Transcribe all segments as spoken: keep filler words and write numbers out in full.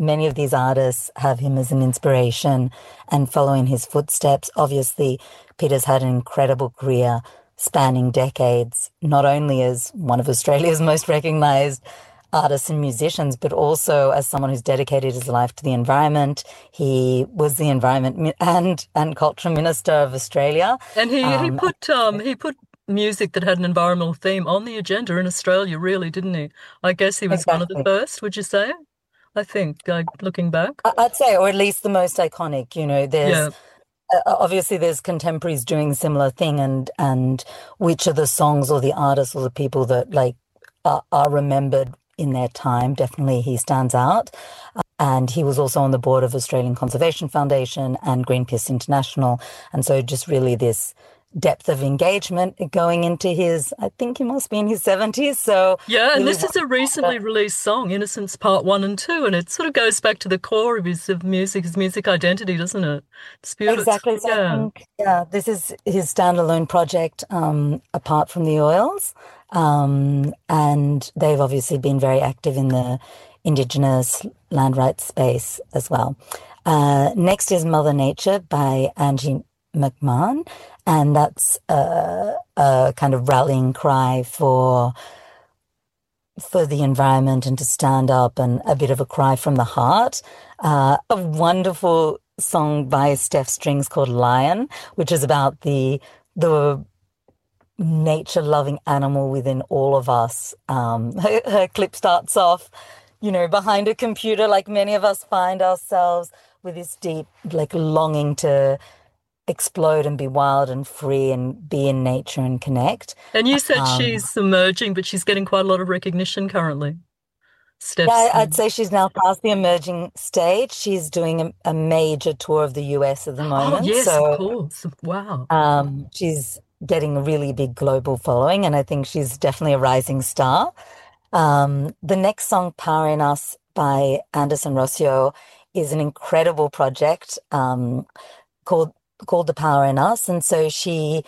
many of these artists have him as an inspiration and follow in his footsteps. Obviously, Peter's had an incredible career spanning decades, not only as one of Australia's most recognised artists and musicians, but also as someone who's dedicated his life to the environment. He was the Environment Mi- and and Culture Minister of Australia. And he, he Um, put um he put music that had an environmental theme on the agenda in Australia, really, didn't he? I guess he was one of the exactly. first, would you say? I think, like looking back. I- I'd say, or at least the most iconic. You know, there's Yeah. uh, obviously there's contemporaries doing similar thing, and and which are the songs or the artists or the people that like are, are remembered in their time. Definitely, he stands out. And he was also on the board of Australian Conservation Foundation and Greenpeace International. And so just really this depth of engagement going into his, I think he must be in his seventies. So Yeah, and really this is a recently wonderful. released song, Innocence Part One and Two, and it sort of goes back to the core of his of music, his music identity, doesn't it? It's beautiful. It's, Exactly. So I yeah. think, yeah, this is his standalone project, um, apart from the oils. Um, and they've obviously been very active in the Indigenous land rights space as well. Uh, next is Mother Nature by Angie McMahon, and that's a, a kind of rallying cry for for the environment and to stand up, and a bit of a cry from the heart. Uh, a wonderful song by Steph Strings called Lion, which is about the the nature-loving animal within all of us. Um, her, her clip starts off, you know, behind a computer, like many of us find ourselves with this deep, like, longing to explode and be wild and free and be in nature and connect. And you said Um, she's emerging, but she's getting quite a lot of recognition currently. yeah, Steph's. I- I'd say she's now past the emerging stage. She's doing a, a major tour of the U S at the Oh, moment. yes, of So course. Wow. um, she's getting a really big global following, and I think she's definitely a rising star. Um, the next song, Power in Us by Anderson Rossio, is an incredible project um, called called The Power in Us. And so she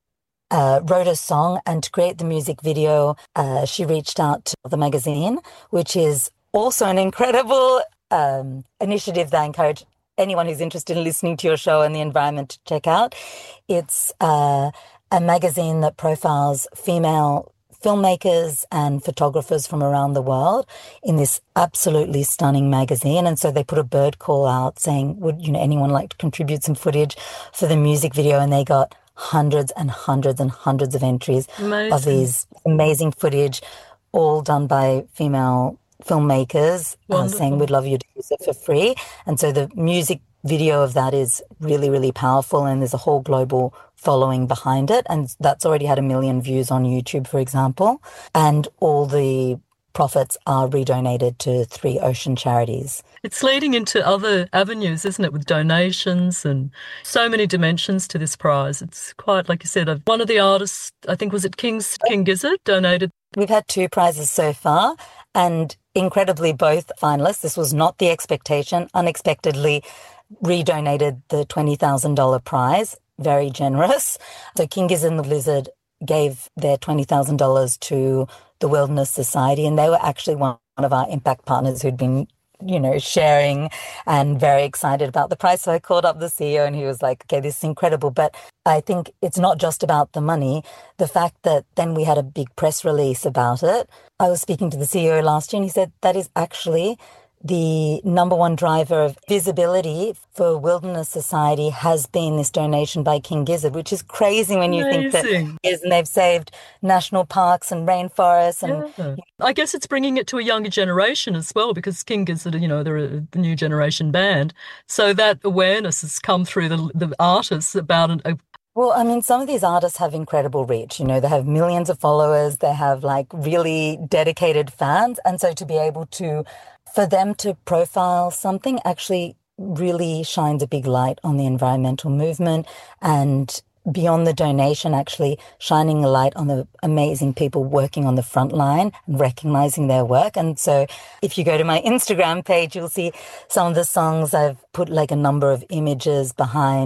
uh, wrote a song, and to create the music video, uh, she reached out to the magazine, which is also an incredible um, initiative that I encourage anyone who's interested in listening to your show and the environment to check out. It's uh, a magazine that profiles female filmmakers and photographers from around the world in this absolutely stunning magazine. And so they put a bird call out saying, would, you know, anyone like to contribute some footage for the music video? And they got hundreds and hundreds and hundreds of entries of Amazing. these amazing footage, all done by female filmmakers, uh, saying we'd Wonderful. love you to use it for free. And so the music video of that is really, really powerful, and there's a whole global following behind it. And that's already had a million views on YouTube, for example. And all the profits are redonated to three ocean charities. It's leading into other avenues, isn't it, with donations and so many dimensions to this prize. It's quite, like you said, uh, one of the artists, I think, was it King's King Gizzard, donated. We've had two prizes so far, and incredibly, both finalists. This was not the expectation. Unexpectedly, redonated the twenty thousand dollars prize. Very generous. So King Gizzard and the Lizard gave their twenty thousand dollars to the Wilderness Society, and they were actually one of our impact partners who'd been, you know, sharing and very excited about the prize. So I called up the C E O, and he was like, okay, this is incredible. But I think it's not just about the money. The fact that then we had a big press release about it. I was speaking to the C E O last year, and he said that is actually the number one driver of visibility for Wilderness Society has been this donation by King Gizzard, which is crazy when you think that Amazing. is, and they've saved national parks and rainforests and Yeah. I guess it's bringing it to a younger generation as well, because King Gizzard, you know, they're a new generation band. So that awareness has come through the, the artists about an, a, well, I mean, some of these artists have incredible reach. You know, they have millions of followers, they have like really dedicated fans. And so to be able to, for them to profile something actually really shines a big light on the environmental movement, and beyond the donation, actually shining a light on the amazing people working on the front line and recognizing their work. And so if you go to my Instagram page, you'll see some of the songs I've put like a number of images behind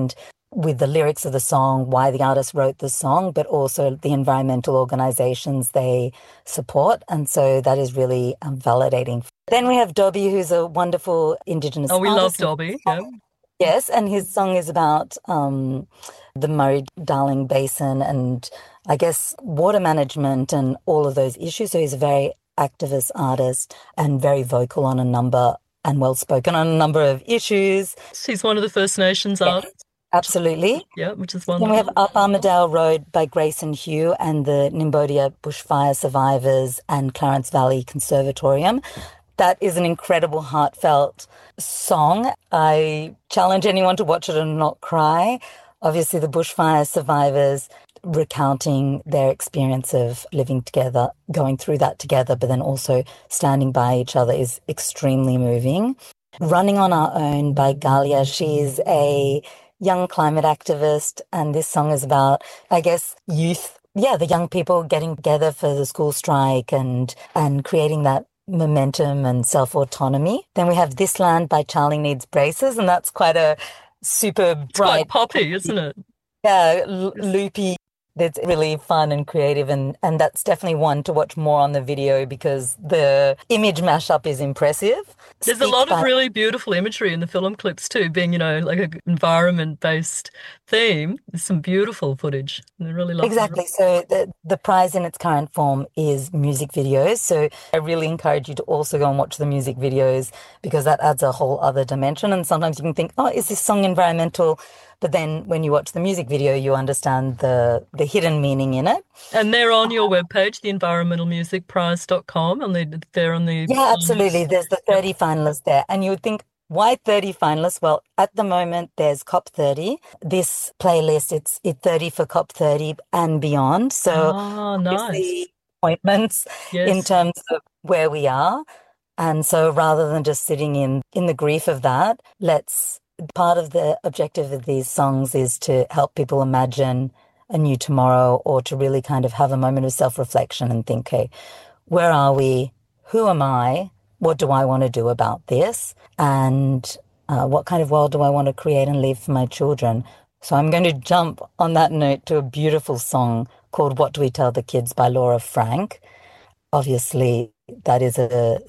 with the lyrics of the song, why the artist wrote the song, but also the environmental organizations they support. And so that is really um, validating. Then we have Dobby, who's a wonderful Indigenous Oh, we love artist. Dobby, yeah. Yes, and his song is about um, the Murray-Darling Basin and I guess water management and all of those issues. So he's a very activist artist and very vocal on a number and well-spoken on a number of issues. He's one of the First Nations Yes, artists. absolutely. Yeah, which is Then wonderful. we have Up Armadale Road by Grace and Hugh and the Nimbodia Bushfire Survivors and Clarence Valley Conservatorium. That is an incredible, heartfelt song. I challenge anyone to watch it and not cry. Obviously, the bushfire survivors recounting their experience of living together, going through that together, but then also standing by each other is extremely moving. Running on Our Own by Galia. She's a young climate activist, and this song is about, I guess, youth. Yeah, the young people getting together for the school strike and and creating that momentum and self-autonomy. Then we have This Land by Charlie Needs Braces, and that's quite a super bright, it's quite poppy, isn't it? Yeah, l- loopy. That's really fun and creative, and, and that's definitely one to watch more on the video because the image mashup is impressive. There's Speak a lot by- of really beautiful imagery in the film clips too, being, you know, like an environment-based theme. There's some beautiful footage. I really love Exactly. So the, the prize in its current form is music videos. So I really encourage you to also go and watch the music videos because that adds a whole other dimension. And sometimes you can think, oh, is this song environmental? But then when you watch the music video, you understand the, the hidden meaning in it. And they're on your webpage, the environmental music prize dot com, and they, they're on the... Yeah, absolutely. There's the thirty finalists there. And you would think, why thirty finalists? Well, at the moment, there's COP thirty. This playlist, it's it's thirty for COP thirty and beyond. So Oh, nice. appointments Yes. in terms of where we are. And so rather than just sitting in, in the grief of that, let's... Part of the objective of these songs is to help people imagine a new tomorrow or to really kind of have a moment of self-reflection and think, okay, where are we? Who am I? What do I want to do about this? And uh, what kind of world do I want to create and leave for my children? So I'm going to jump on that note to a beautiful song called What Do We Tell the Kids by Laura Frank. Obviously, that is a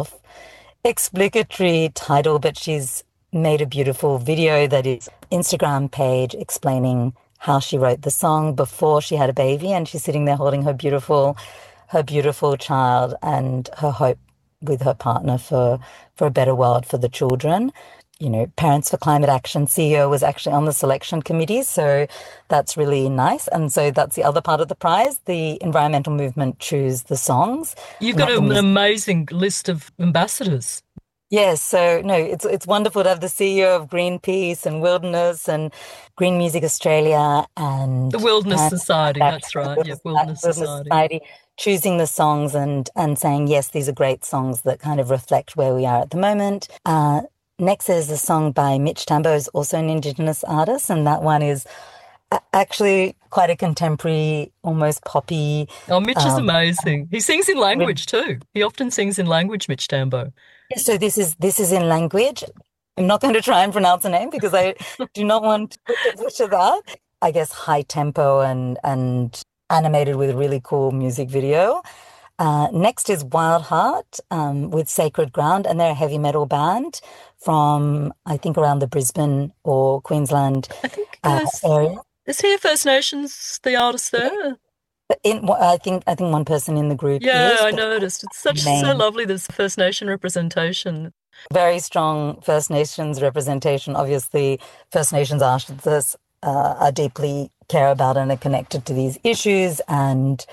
self-explanatory title, but she's made a beautiful video that is Instagram page explaining how she wrote the song before she had a baby, and she's sitting there holding her beautiful, her beautiful child and her hope with her partner for, for a better world for the children. You know, Parents for Climate Action C E O was actually on the selection committee, so that's really nice. And so that's the other part of the prize. The environmental movement choose the songs. You've got not the an music. amazing list of ambassadors. Yes, so no, it's it's wonderful to have the C E O of Greenpeace and Wilderness and Green Music Australia and The Wilderness and- Society, that's right. Yeah, Wilderness Society. choosing the songs and and saying yes, these are great songs that kind of reflect where we are at the moment. Uh, next is a song by Mitch Tambo, who's also an Indigenous artist, and that one is a- actually quite a contemporary, almost poppy. Oh, Mitch is Um, amazing. He sings in language too. He often sings in language, Mitch Tambo. So this is this is in language. I'm not going to try and pronounce the name because I do not want to butcher that. I guess high tempo and and animated with a really cool music video. Uh, next is Wild Heart um, with Sacred Ground, and they're a heavy metal band from I think around the Brisbane or Queensland I think uh, there's, area. is he a First Nations, the artist there? In I think I think one person in the group. Yeah, is, I but noticed. It's such so main- lovely, this First Nation representation. very strong First Nations representation. Obviously, First Nations artists uh, are deeply care about and are connected to these issues, and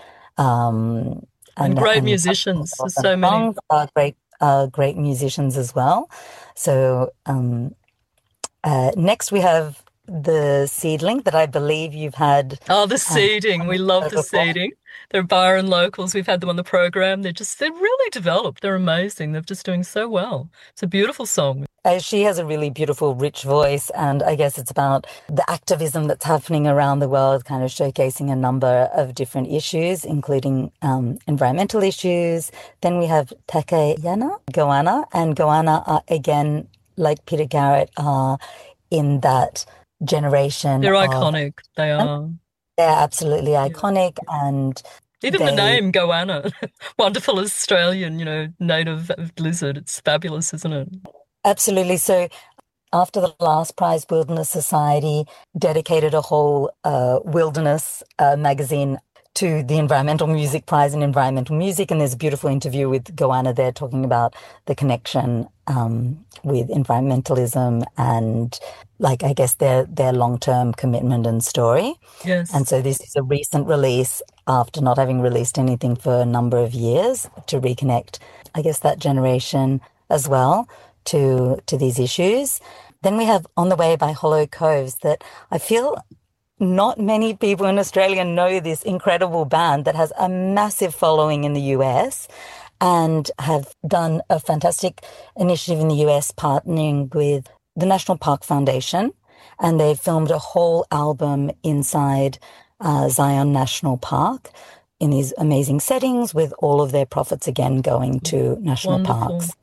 um, And great musicians. There's so many. songs are great, uh, great musicians as well. So um, uh, next we have the Seedling that I believe you've had. Oh, the seeding. We love the before. seeding. They're Byron locals. We've had them on the program. They're just, they're really developed. They're amazing. They're just doing so well. It's a beautiful song. Uh, she has a really beautiful, rich voice, and I guess it's about the activism that's happening around the world, kind of showcasing a number of different issues, including um, environmental issues. Then we have Takayana, Goanna, and Goanna are, again, like Peter Garrett, are in that generation They're of. iconic. They are. They're absolutely Yeah. iconic, and Even the they name Goanna, wonderful Australian, you know, native lizard. It's fabulous, isn't it? absolutely. So after the last prize, Wilderness Society dedicated a whole uh, wilderness uh, magazine to the Environmental Music Prize in Environmental Music. And there's a beautiful interview with Goanna there talking about the connection um, with environmentalism and, like, I guess their, their long-term commitment and story. And Yes. so this is a recent release after not having released anything for a number of years to reconnect, I guess, that generation as well to to these issues. Then we have On the Way by Hollow Coves that I feel not many people in Australia know this incredible band that has a massive following in the U S and have done a fantastic initiative in the U S partnering with the National Park Foundation. And they filmed a whole album inside uh, Zion National Park in these amazing settings with all of their profits again going to national Wonderful. parks.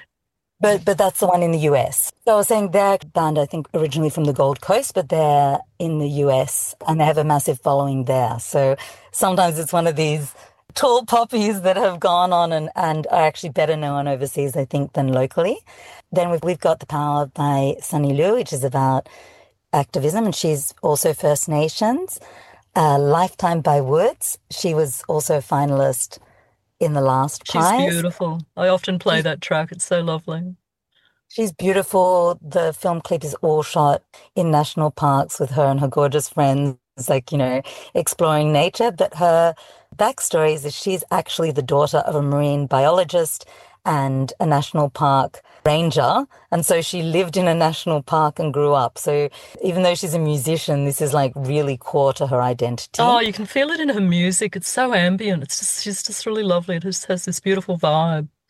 But but that's the one in the U S. So I was saying they're a band, I think, originally from the Gold Coast, but they're in the U S and they have a massive following there. So sometimes it's one of these tall poppies that have gone on and, and are actually better known overseas, I think, than locally. Then we've, we've got The Power by Sunny Liu, which is about activism, and she's also First Nations. Uh, Lifetime by Woods. She was also a finalist in the last She's prize. beautiful. I often play She's that track. It's so lovely. She's beautiful. The film clip is all shot in national parks with her and her gorgeous friends, like, you know, exploring nature. But her backstory is that she's actually the daughter of a marine biologist and a national park ranger. And so she lived in a national park and grew up. So even though she's a musician, this is like really core to her identity. Oh, you can feel it in her music. It's so ambient. It's just, she's just really lovely. It just has this beautiful vibe.